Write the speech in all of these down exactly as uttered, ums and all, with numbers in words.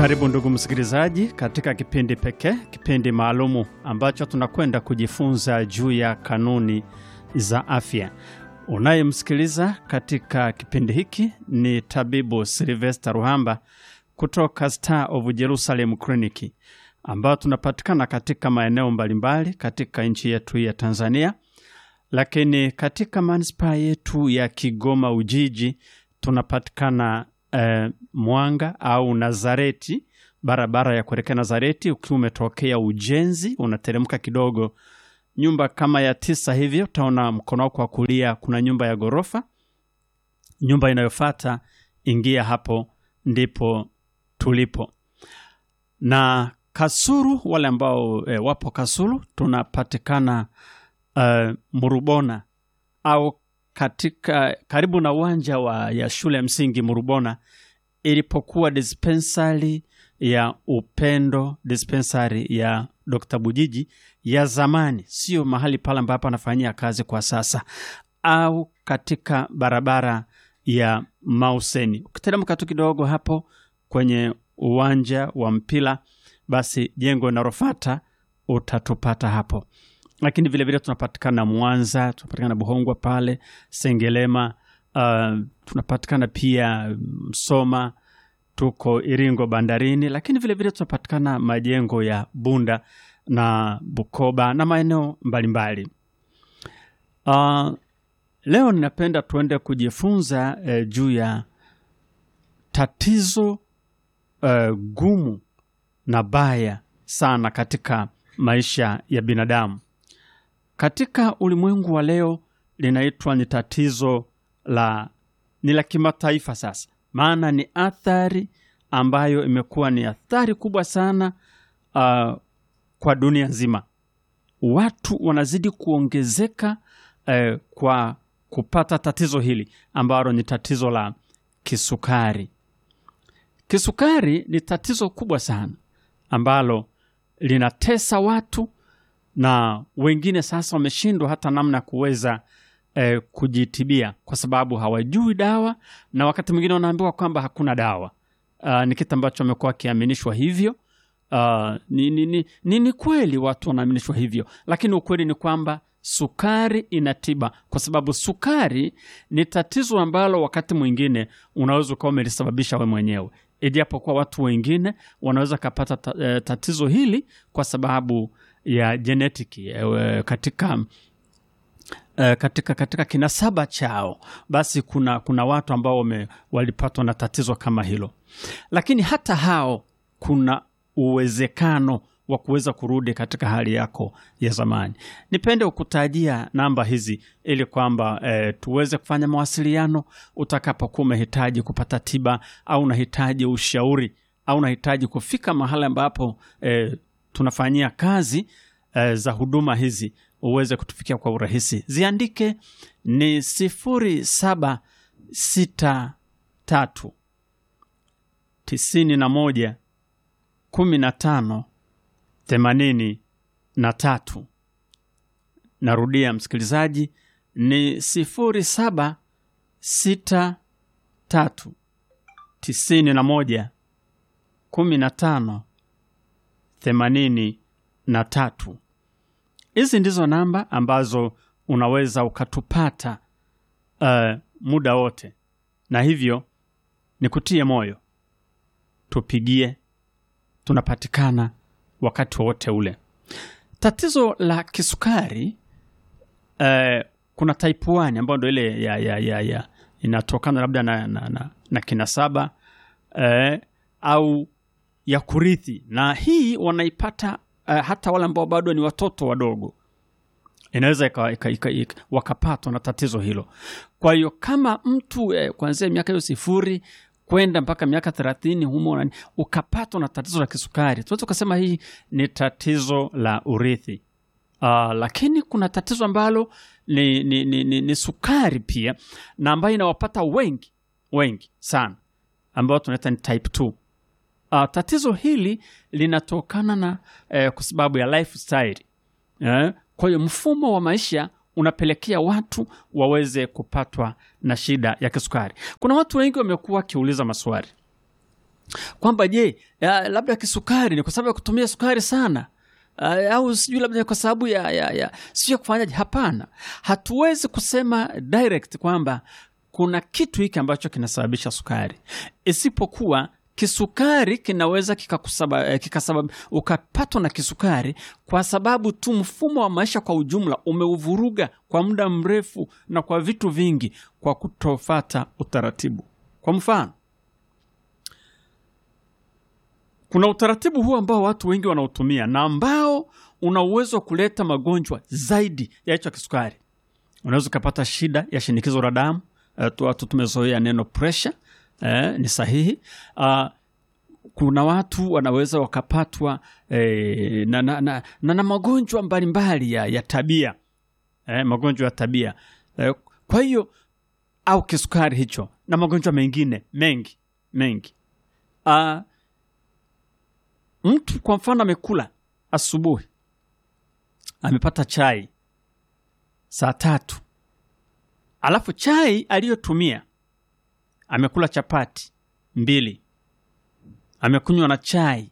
Karibu ndugu msikilizaji katika kipindi pekee, kipindi maalumu ambacho tunakwenda kujifunza juu ya kanuni za afya. Unayemsikiliza katika kipindi hiki ni tabibu Sylvester Ruhamba kutoka Star of Jerusalem Clinic, ambao tunapatikana katika maeneo mbalimbali katika nchi yetu ya Tanzania. Lakini katika manispaa yetu ya Kigoma Ujiji tunapatikana eh, Mwanga au Nazareti, barabara ya kuelekea Nazareti. Ukiwa umetokea Ujenzi unateremka kidogo nyumba kama ya tisa hivyo, utaona mkono wako wa kulia kuna nyumba ya gorofa. Nyumba inayofuata ingia hapo, ndipo tulipo. Na Kasulu, wale ambao e, wapo Kasulu, tunapatikana uh, Murubona au katika karibu na uwanja wa ya shule ya msingi Murubona ilipokuwa dispensary ya Upendo, dispensary ya Doctor Bujiji ya zamani, sio mahali pale ambapo anafanyia kazi kwa sasa, au katika barabara ya Mauseni. Ukiteremka tu kidogo hapo kwenye uwanja wa mpira, basi jengo linalofuata utatupata hapo. Lakini vile vile tunapatikana Mwanza, tunapatikana Buhongwa pale, Sengelema, uh, tunapatikana pia Msoma, tuko Iringo bandarini, lakini vile vile tunapatikana majengo ya Bunda na Bukoba na maeneo mbalimbali. Uh, leo ninapenda tuende kujifunza eh, juu ya tatizo eh, gumu na baya sana katika maisha ya binadamu. Katika ulimwengu wa leo linaitwa ni tatizo la ni la kimataifa sasa. Maana ni athari ambayo imekuwa ni athari kubwa sana uh, kwa dunia nzima. Watu wanazidi kuongezeka uh, kwa kupata tatizo hili ambalo ni tatizo la kisukari. Kisukari ni tatizo kubwa sana ambalo linatesa watu, na wengine sasa wameshindwa hata namna kuweza eh, kujitibia kwa sababu hawajui dawa, na wakati mwingine wanaambiwa kwamba hakuna dawa. Uh, ni kitu ambacho wamekuwa kiaminishwa hivyo. Uh, ni, ni, ni, ni, ni kweli watu wanaaminishwa hivyo, lakini ukweli ni kwamba sukari inatiba, kwa sababu sukari ni tatizo ambalo wakati mwingine unaweza kuwa umelisababisha wewe mwenyewe. Ijapo kwa watu wengine wanaweza kupata ta, tatizo hili kwa sababu ya genetiki e, katika Uh, katika katika kinasaba chao, basi kuna kuna watu ambao wame walipatwa na tatizo kama hilo. Lakini hata hao kuna uwezekano wa kuweza kurudi katika hali yako ya zamani. Nipende kukutajia namba hizi ili kwamba eh, tuweze kufanya mawasiliano utakapokuwa umehitaji kupata tiba, au unahitaji ushauri, au unahitaji kufika mahali ambapo eh, tunafanyia kazi eh, za huduma hizi, uweze kutufikia kwa urahisi. Ziandike ni sifuri saba sita tatu tisini na moja kumi na tano themanini na tatu. Narudia msikilizaji, ni sifuri saba sita tatu tisini na moja kumi na tano themanini na tatu. Hizi ndizo namba ambazo unaweza ukatupata uh, muda wote, na hivyo nikutie moyo, tupigie, tunapatikana wakati wote ule. Tatizo la kisukari uh, kuna type one ambayo ndio ile ya, ya, ya, ya inatokana labda na, na, na, na kinasaba uh, au ya kurithi, na hii wanaipata Uh, hata wale ambao bado ni watoto wadogo. Inaweza wakapatwa na tatizo hilo. Kwa hiyo kama mtu eh, kuanzia miaka hiyo sifuri kwenda mpaka miaka thelathini humo ukapatwa na tatizo la kisukari, tunaweza kusema hii ni tatizo la urithi. Uh, lakini kuna tatizo ambalo ni, ni, ni, ni, ni sukari pia, na ambayo inawapata wengi wengi sana, ambao tunaita ni type two. Uh, tatizo hili linatokana na eh, kwa sababu ya lifestyle. Eh, kwa hiyo mfumo wa maisha unapelekea watu waweze kupatwa na shida ya kisukari. Kuna watu wengi wamekuwa kiuliza maswali. kwamba je, labda kisukari ni kwa sababu ya kutumia sukari sana, uh, au sijui labda kwa sababu ya, ya, ya sijui kufanyaje. Hapana, hatuwezi kusema direct kwamba kuna kitu hiki ambacho kinasababisha sukari, isipokuwa kisukari kinaweza kikakusababisha kikasabab, ukapatwa na kisukari kwa sababu tu mfumo wa maisha kwa ujumla umeuvuruga kwa muda mrefu na kwa vitu vingi, kwa kutofuata utaratibu. Kwa mfano, kuna utaratibu huu ambao watu wengi wanautumia na ambao una uwezo kuleta magonjwa zaidi ya hicho kisukari. Unaweza kupata shida ya shinikizo la damu. Uh, watu tumezoea neno pressure, eh, ni sahihi. Uh, kuna watu wanaweza wakapatwa eh, na, na, na, na, na magonjwa mbalimbali ya, ya tabia, eh, magonjwa ya tabia. Eh, kwa hiyo au kisukari hicho na magonjwa mengine mengi mengi. Uh, mtu kwa mfano amekula asubuhi, amepata chai saa tatu, alafu chai aliyotumia amekula chapati mbili, amekunywa na chai.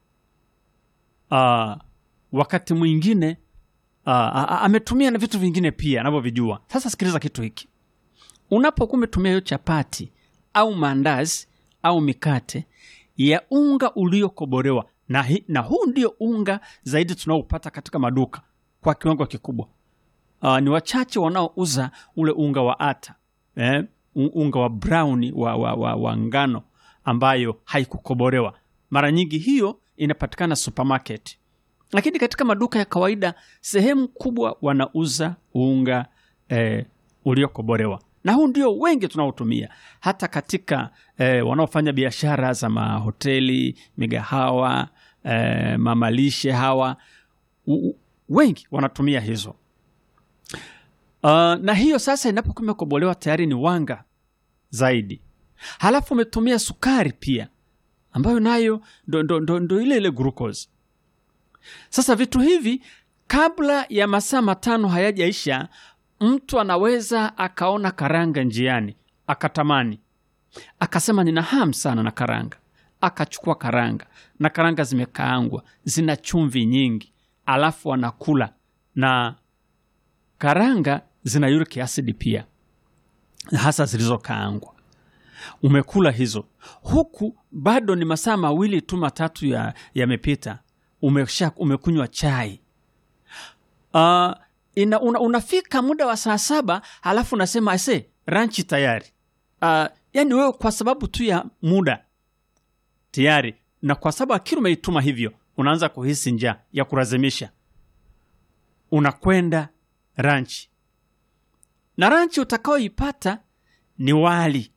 Uh, wakati mwingine uh, ametumia na vitu vingine pia anavyovijua. Sasa sikiliza kitu hiki. Unapokuwa umetumia hiyo chapati au mandazi au mikate ya unga uliokobolewa, na, hi, na huu ndio unga zaidi tunaopata katika maduka kwa kiwango kikubwa. Uh, ni wachache wanaouza ule unga wa ata, eh, unga wa brown wa, wa, wa, wa ngano ambayo haikukobolewa. Mara nyingi hiyo inapatikana supermarket, lakini katika maduka ya kawaida sehemu kubwa wanauza unga eh, uliokobolewa, na huu ndio wengi tunaotumia. Hata katika eh, wanaofanya biashara za mahoteli, migahawa, eh, mamalishe hawa u, wengi wanatumia hizo. Uh, na hiyo sasa inapokuwa imekobolewa tayari ni wanga zaidi. Halafu umetumia sukari pia ambayo nayo ndo, ndo, ndo, ndo ile ile glucose. Sasa vitu hivi kabla ya masaa matano hayajaisha, mtu anaweza akaona karanga njiani, akatamani, akasema nina hamu sana na karanga, akachukua karanga, na karanga zimekaangwa, zina chumvi nyingi, alafu anakula. Na karanga zina uric acid pia, hasa zilizokaangwa. Umekula hizo, huku bado ni masaa mawili tu matatu ya yamepita, umesha umekunywa chai. Uh, ina, una, unafika muda wa saa saba, halafu unasema ase ranchi tayari. Uh, yani wewe kwa sababu tu ya muda tayari, na kwa sababu akili umeituma hivyo, unaanza kuhisi njaa ya kulazimisha, unakwenda ranchi. Na ranchi utakaoipata ni wali,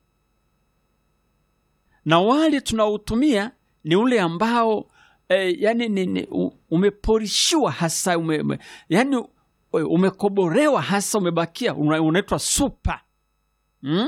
na wali tunautumia ni ule ambao eh, yani ni, ni, umeporishiwa hasa ume, ume, yani umekoborewa hasa, umebakia, unaitwa supa. hmm?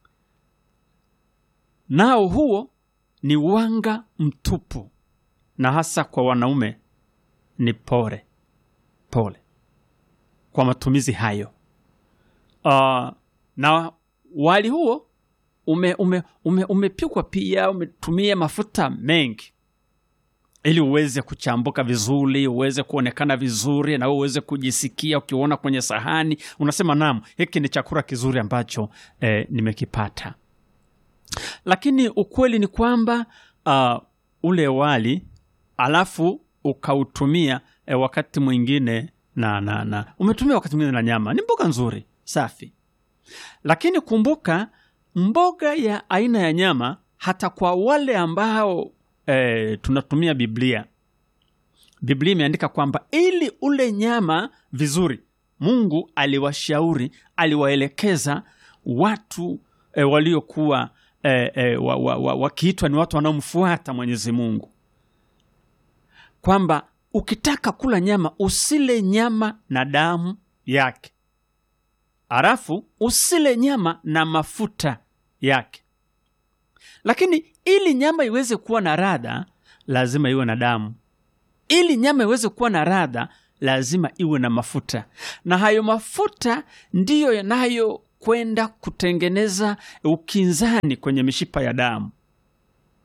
Nao huo ni wanga mtupu, na hasa kwa wanaume ni pole pole kwa matumizi hayo. Uh, na wali huo ume, ume, ume, umepikwa pia, umetumia mafuta mengi ili uweze kuchambuka vizuri, uweze kuonekana vizuri, na uweze kujisikia ukiona kwenye sahani unasema naam, hiki ni chakula kizuri ambacho eh, nimekipata. Lakini ukweli ni kwamba uh, ule wali alafu ukautumia eh, wakati mwingine na, na, na umetumia wakati mwingine na nyama, ni mboga nzuri safi. Lakini kumbuka, mboga ya aina ya nyama, hata kwa wale ambao eh, tunatumia Biblia, Biblia imeandika kwamba ili ule nyama vizuri, Mungu aliwashauri, aliwaelekeza watu eh, waliokuwa eh, eh, wa, wa, wa, wakiitwa ni watu wanaomfuata Mwenyezi Mungu, kwamba ukitaka kula nyama usile nyama na damu yake, alafu usile nyama na mafuta yake. Lakini ili nyama iweze kuwa na ladha, lazima iwe na damu. Ili nyama iweze kuwa na ladha, lazima iwe na mafuta. Na hayo mafuta ndiyo yanayo kwenda kutengeneza ukinzani kwenye mishipa ya damu.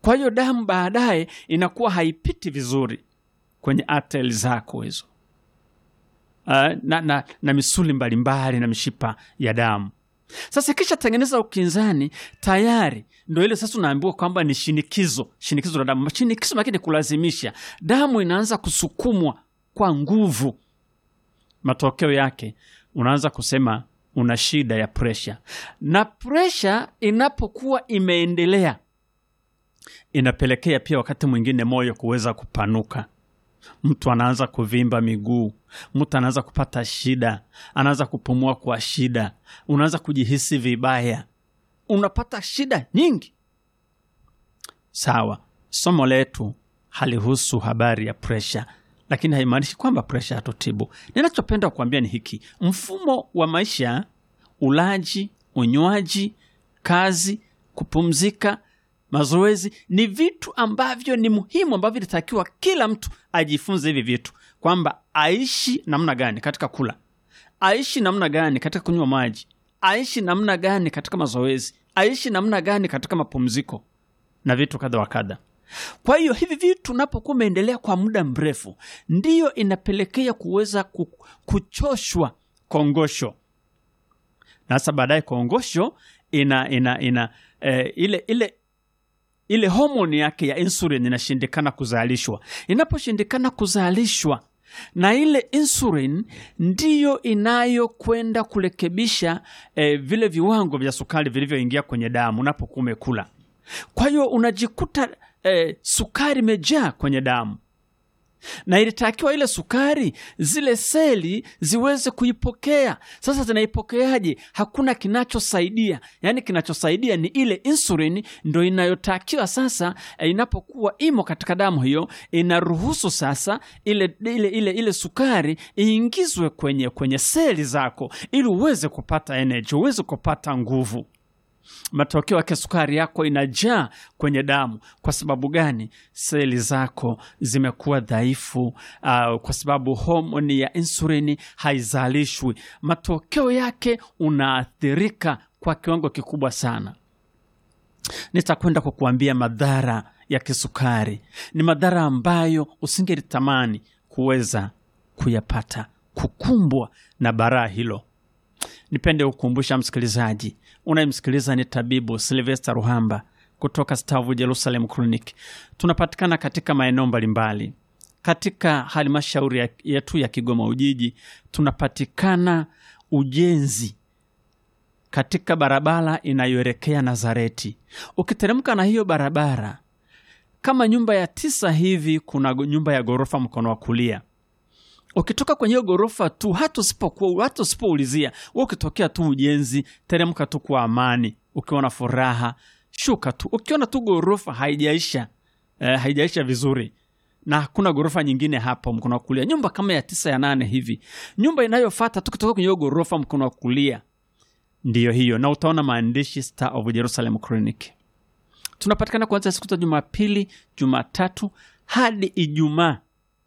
Kwa hiyo damu baadaye inakuwa haipiti vizuri kwenye artery zako hizo. Uh, na, na, na misuli mbalimbali na mishipa ya damu. Sasa kisha tengeneza ukinzani tayari, ndio ile sasa unaambiwa kwamba ni shinikizo, shinikizo la damu. Shinikizo lakini kulazimisha. Damu inaanza kusukumwa kwa nguvu. Matokeo yake unaanza kusema una shida ya pressure. Na pressure inapokuwa imeendelea inapelekea pia wakati mwingine moyo kuweza kupanuka. Mtu anaanza kuvimba miguu, mtu anaanza kupata shida, anaanza kupumua kwa shida, unaanza kujihisi vibaya, unapata shida nyingi. Sawa, somo letu halihusu habari ya pressure, lakini haimaanishi kwamba pressure hatutibu. Ninachopenda kuambia ni hiki: mfumo wa maisha, ulaji, unywaji, kazi, kupumzika, mazoezi ni vitu ambavyo ni muhimu, ambavyo inatakiwa kila mtu ajifunze hivi vitu, kwamba aishi namna gani katika kula, aishi namna gani katika kunywa maji, aishi namna gani katika mazoezi, aishi namna gani katika mapumziko na vitu kadha wa kadha. Kwa hiyo hivi vitu unapokuwa umeendelea kwa muda mrefu, ndiyo inapelekea kuweza kuchoshwa kongosho. Na sasa baadaye kongosho ina ina ina eh, ile ile ile homoni yake ya insulin inashindikana kuzalishwa. Inaposhindikana kuzalishwa, na ile insulin ndiyo inayokwenda kurekebisha eh, vile viwango vya sukari vilivyoingia kwenye damu unapokuwa umekula. Kwa hiyo unajikuta eh, sukari imejaa kwenye damu. Na ilitakiwa ile sukari zile seli ziweze kuipokea. Sasa zinaipokeaje? Hakuna kinachosaidia. Yaani kinachosaidia ni ile insulin, ndio inayotakiwa sasa eh, inapokuwa imo katika damu hiyo, inaruhusu sasa ile ile ile, ile sukari iingizwe kwenye kwenye seli zako ili uweze kupata energy, uweze kupata nguvu. Matokeo yake sukari yako inajaa kwenye damu. Kwa sababu gani? Seli zako zimekuwa dhaifu, uh, kwa sababu homoni ya insulini haizalishwi. Matokeo yake unaathirika kwa kiwango kikubwa sana. Nitakwenda kukuambia madhara ya kisukari. Ni madhara ambayo usingelitamani kuweza kuyapata, kukumbwa na baraa hilo. Nipende kukumbusha msikilizaji, unayemsikiliza ni tabibu Sylvester Ruhamba kutoka Stavu Jerusalem Clinic. Tunapatikana katika maeneo mbalimbali. Katika halmashauri yetu ya Kigoma Ujiji tunapatikana Ujenzi, katika barabara inayoelekea Nazareti. Ukiteremka na hiyo barabara kama nyumba ya tisa hivi, kuna nyumba ya gorofa mkono wa kulia. Ukitoka kwenye hiyo gorofa tu, hata usipokuwa hata usipoulizia, wewe ukitokea tu Ujenzi, teremka tu kwa amani, ukiwa na furaha, shuka tu. Ukiona tu gorofa haijaisha, eh, haijaisha vizuri, na hakuna gorofa nyingine hapo mkono wa kulia, nyumba kama ya tisa ya nane hivi, nyumba inayofuata tu kutoka kwenye hiyo gorofa mkono wa kulia ndiyo hiyo, na utaona maandishi Star of Jerusalem Clinic. Tunapatikana kuanzia siku za Jumapili, Jumatatu hadi Ijumaa.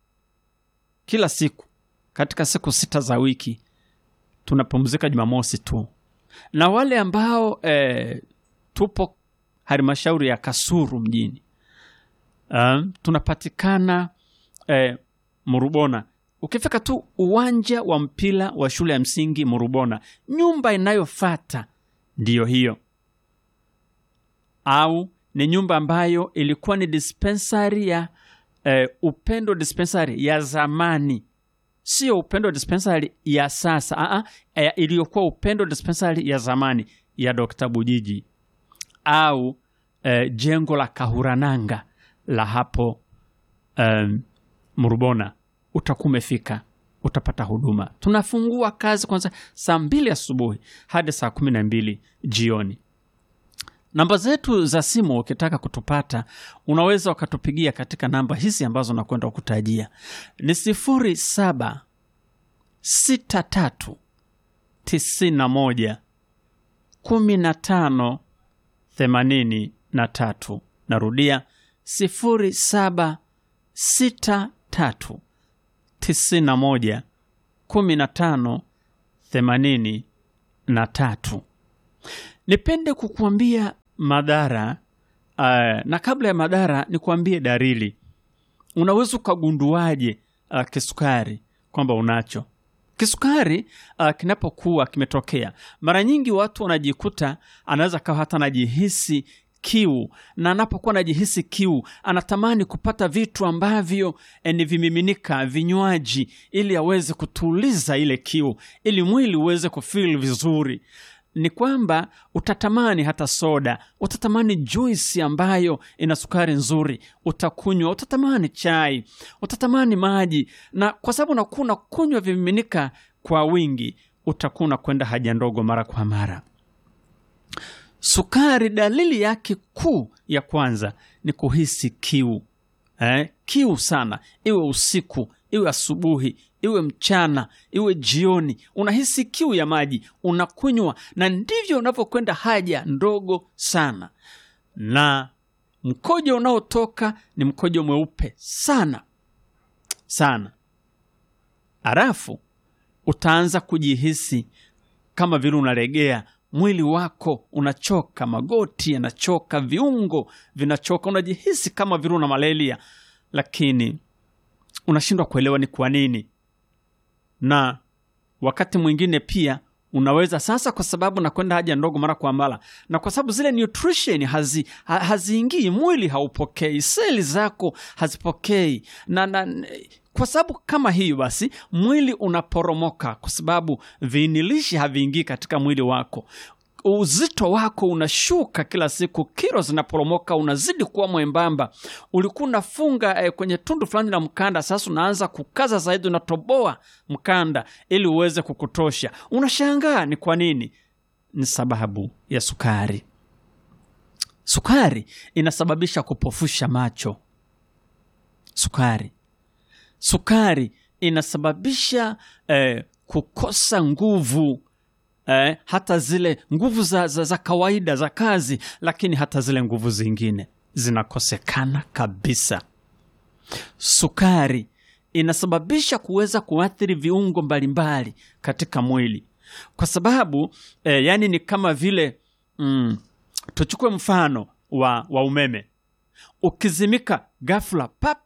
Kila siku katika siku sita za wiki. Tunapumzika Jumamosi tu. Na wale ambao eh, tupo halmashauri ya Kasulu mjini, um, tunapatikana eh, Murubona. Ukifika tu uwanja wa mpira wa shule ya msingi Murubona, nyumba inayofuata ndiyo hiyo. Au ni nyumba ambayo ilikuwa ni dispensary ya eh, Upendo dispensary ya zamani. Sio Upendo dispensary ya sasa. Aa, eh, iliyokuwa Upendo dispensary ya zamani ya Dokta Bujiji. Au eh, jengo la Kahurananga la hapo um, Murubona. Utakumefika, utapata huduma. Tunafungua kazi kwanza saa mbili asubuhi hadi saa kumi na mbili jioni. Namba zetu za simu ukitaka kutupata, unaweza ukatupigia katika namba hizi ambazo nakwenda kukutajia. Ni sifuri saba sita tatu tisini na moja kumi na tano themanini na tatu. Narudia, sifuri saba sita tatu tisini na moja kumi na tano themanini na tatu. Nipende kukuambia madhara Uh, na kabla ya madhara nikuambie dalili. Unaweza ukagunduaje uh, kisukari kwamba unacho? Kisukari uh, kinapokuwa kimetokea, mara nyingi watu wanajikuta anaweza kawa hata anajihisi kiu, na anapokuwa anajihisi kiu anatamani kupata vitu ambavyo ni vimiminika, vinywaji, ili aweze kutuliza ile kiu, ili mwili uweze kufeel vizuri. Ni kwamba utatamani hata soda, utatamani juisi ambayo ina sukari nzuri, utakunywa, utatamani chai, utatamani maji, na kwa sababu unakuwa kunywa vimiminika kwa wingi, utakuwa kwenda haja ndogo mara kwa mara. Sukari, dalili yake kuu ya kwanza ni kuhisi kiu. Eh, kiu sana, iwe usiku, iwe asubuhi, iwe mchana, iwe jioni, unahisi kiu ya maji, unakunywa, na ndivyo unavyokwenda haja ndogo sana. Na mkojo unaotoka ni mkojo mweupe sana sana. Alafu utaanza kujihisi kama vile unalegea, mwili wako unachoka, magoti yanachoka, viungo vinachoka, unajihisi kama vile una malaria, lakini unashindwa kuelewa ni kwa nini. Na wakati mwingine pia unaweza sasa, kwa sababu nakwenda haja ndogo mara kwa mara, na kwa sababu zile nutrition hazi ha, haziingii, mwili haupokei, seli zako hazipokei, na, na kwa sababu kama hiyo basi mwili unaporomoka, kwa sababu viinilishi haviingii katika mwili wako. Uzito wako unashuka kila siku, kilo zinaporomoka, unazidi kuwa mwembamba. Ulikuwa unafunga eh, kwenye tundu fulani la mkanda, sasa unaanza kukaza zaidi, unatoboa mkanda ili uweze kukutosha. Unashangaa ni kwa nini? Ni sababu ya sukari. Sukari inasababisha kupofusha macho. Sukari. Sukari inasababisha eh, kukosa nguvu. Eh, hata zile nguvu za, za, za kawaida za kazi, lakini hata zile nguvu zingine zinakosekana kabisa. Sukari inasababisha kuweza kuathiri viungo mbalimbali katika mwili, kwa sababu eh, yani ni kama vile mm, tuchukue mfano wa, wa umeme. Ukizimika ghafla pap,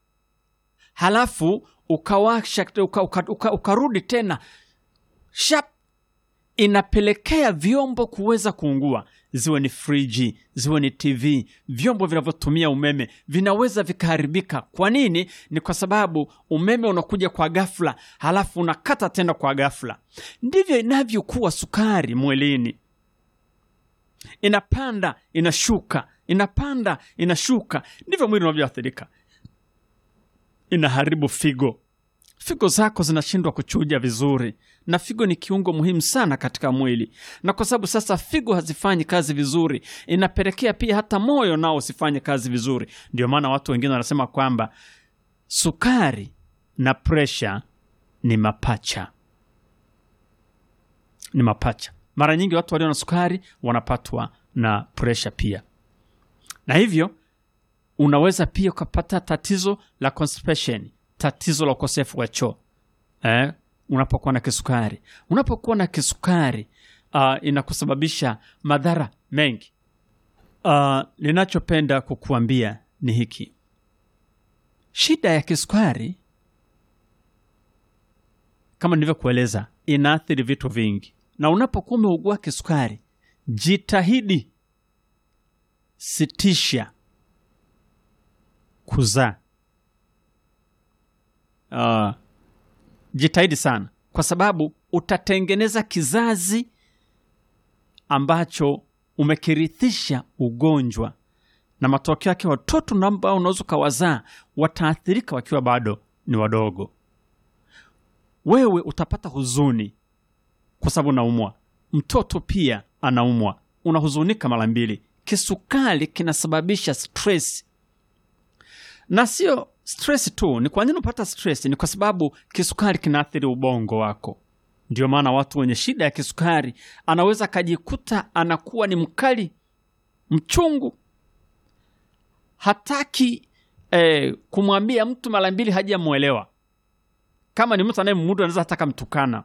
halafu ukawasha uka, uka, uka, ukarudi tena shap, inapelekea vyombo kuweza kuungua. Ziwe ni friji, ziwe ni T V, vyombo vinavyotumia umeme vinaweza vikaharibika. Kwa nini? Ni kwa sababu umeme unakuja kwa ghafla, halafu unakata tena kwa ghafla. Ndivyo inavyokuwa sukari mwilini. Inapanda, inashuka, inapanda, inashuka. Ndivyo mwili unavyoathirika. Inaharibu figo. Figo zako zinashindwa kuchuja vizuri, na figo ni kiungo muhimu sana katika mwili. Na kwa sababu sasa figo hazifanyi kazi vizuri, inapelekea pia hata moyo nao usifanye kazi vizuri. Ndio maana watu wengine wanasema kwamba sukari na pressure ni mapacha. Ni mapacha. Mara nyingi watu walio na sukari wanapatwa na pressure pia. Na hivyo unaweza pia kupata tatizo la constipation, tatizo la ukosefu wa choo. Eh, unapokuwa na kisukari. Unapokuwa na kisukari, uh, inakusababisha madhara mengi. Uh, ninachopenda kukuambia ni hiki. Shida ya kisukari, kama nilivyokueleza, inaathiri vitu vingi. Na unapokuwa umeugua kisukari, jitahidi sitisha kuzaa. Uh, jitahidi sana, kwa sababu utatengeneza kizazi ambacho umekirithisha ugonjwa, na matokeo yake watoto ambao unaweza kawazaa wataathirika wakiwa bado ni wadogo. Wewe utapata huzuni kwa sababu unaumwa, mtoto pia anaumwa, unahuzunika mara mbili. Kisukari kinasababisha stress. Na sio stress tu. Ni kwa nini unapata stress? Ni kwa sababu kisukari kinaathiri ubongo wako. Ndio maana watu wenye shida ya kisukari anaweza kujikuta anakuwa ni mkali, mchungu. Hataki eh, kumwambia mtu mara mbili hajamuelewa. Kama ni mtu anayemudu anaweza hata kumtukana.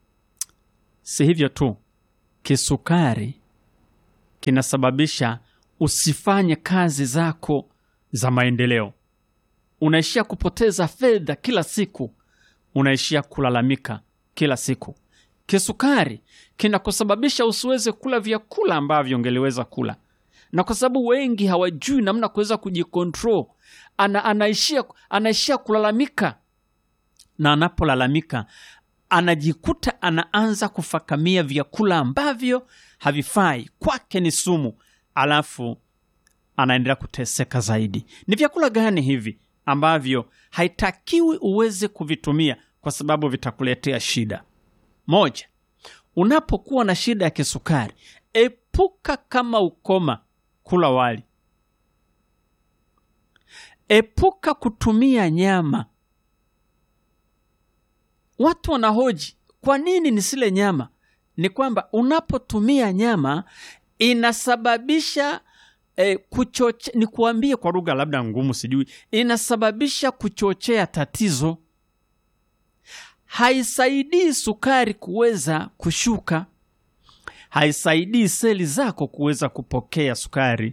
Si hivyo tu. Kisukari kinasababisha usifanye kazi zako za maendeleo. Unaishia kupoteza fedha kila siku, unaishia kulalamika kila siku. Kisukari kinakusababisha usiweze kula vyakula ambavyo ungeliweza kula. Na kwa sababu wengi hawajui namna kuweza kujikontrol, ana, anaishia anaishia kulalamika. Na anapolalamika anajikuta anaanza kufakamia vyakula ambavyo havifai, kwake ni sumu, alafu anaendelea kuteseka zaidi. Ni vyakula gani hivi ambavyo haitakiwi uweze kuvitumia kwa sababu vitakuletea shida? Moja, unapokuwa na shida ya kisukari, epuka kama ukoma kula wali. Epuka kutumia nyama. Watu wanahoji, kwa nini nisile nyama? Ni kwamba unapotumia nyama inasababisha eh, kuchoche, ni kuambie kwa lugha labda ngumu sijui, inasababisha kuchochea tatizo. Haisaidii sukari kuweza kushuka. Haisaidii seli zako kuweza kupokea sukari.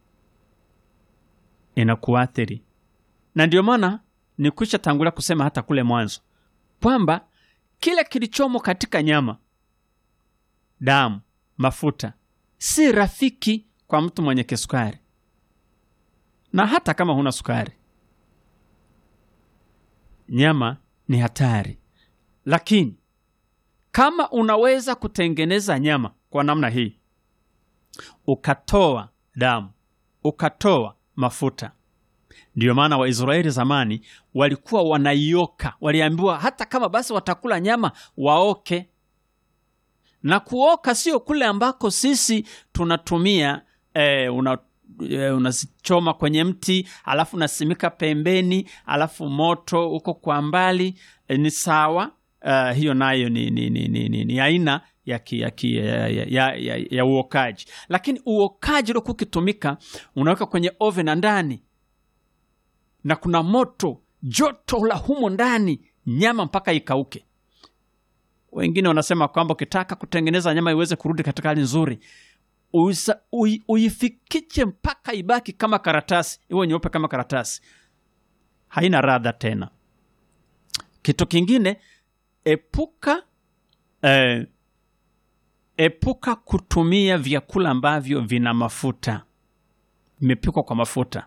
Inakuathiri. Na ndio maana nikwisha tangulia kusema hata kule mwanzo kwamba kile kilichomo katika nyama, damu, mafuta si rafiki kwa mtu mwenye kisukari. Na hata kama huna sukari, nyama ni hatari. Lakini kama unaweza kutengeneza nyama kwa namna hii, ukatoa damu, ukatoa mafuta. Ndio maana Waisraeli zamani walikuwa wanaioka. Waliambiwa hata kama basi watakula nyama waoke. Na kuoka sio kule ambako sisi tunatumia eh, una eh, unazichoma kwenye mti, alafu unasimika pembeni, alafu moto uko kwa mbali. Eh, ni sawa. Uh, hiyo nayo ni, ni, ni, ni, ni, ni aina ya, ki, ya, ki, ya, ya, ya, ya uokaji. Lakini uokaji uliokuwa ukitumika, unaweka kwenye oven ndani, na kuna moto, joto la humo ndani, nyama mpaka ikauke. Wengine wanasema kwamba ukitaka kutengeneza nyama iweze kurudi katika hali nzuri, uisa, ui, uifikiche mpaka ibaki kama karatasi, iwe nyeupe kama karatasi. Haina ladha tena. Kitu kingine, epuka eh, epuka kutumia vyakula ambavyo vina mafuta, vimepikwa kwa mafuta.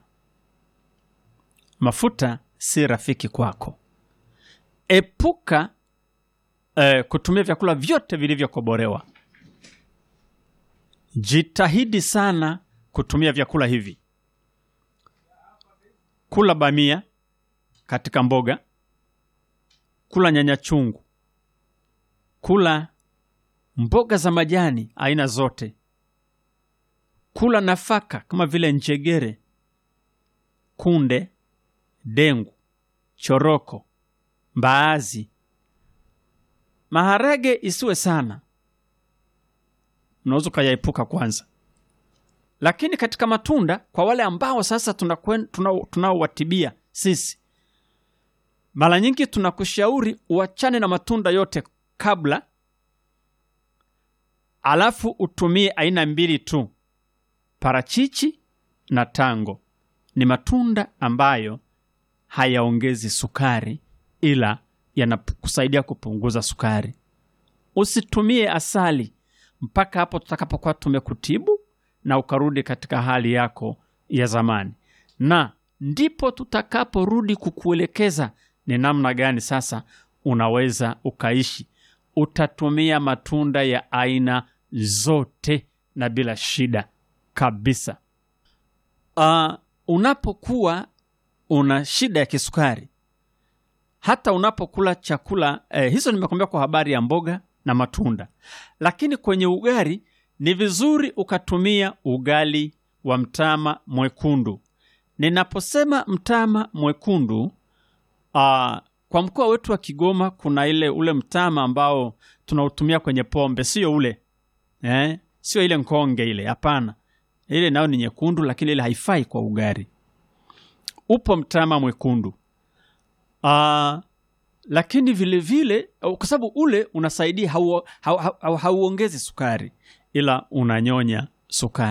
Mafuta si rafiki kwako. Epuka eh, kutumia vyakula vyote vilivyokobolewa. Jitahidi sana kutumia vyakula hivi. Kula bamia katika mboga. Kula nyanya chungu. Kula mboga za majani aina zote. Kula nafaka kama vile njegere, kunde, dengu, choroko, mbaazi. Maharage isiwe sana, unaweza kuyaepuka kwanza. Lakini katika matunda, kwa wale ambao sasa tunaowatibia tuna, sisi, mara nyingi tunakushauri uachane na matunda yote kabla, alafu utumie aina mbili tu, parachichi na tango. Ni matunda ambayo hayaongezi sukari, ila yanakusaidia kupunguza sukari. Usitumie asali mpaka hapo tutakapokuwa tumekutibu na ukarudi katika hali yako ya zamani. Na ndipo tutakaporudi kukuelekeza ni namna gani sasa unaweza ukaishi. Utatumia matunda ya aina zote na bila shida kabisa. Uh, unapokuwa una shida ya kisukari, hata unapokula chakula eh, hizo nimekuambia kwa habari ya mboga na matunda. Lakini kwenye ugali ni vizuri ukatumia ugali wa mtama mwekundu. Ninaposema mtama mwekundu, uh, kwa mkoa wetu wa Kigoma kuna ile ule mtama ambao tunautumia kwenye pombe, sio ule. Eh? Sio ile nkonge ile, hapana. Ile nao ni nyekundu, lakini ile haifai kwa ugali. Upo mtama mwekundu. Uh, lakini vile vile kwa sababu ule unasaidia hauongezi hau, hau, hau sukari, ila unanyonya sukari.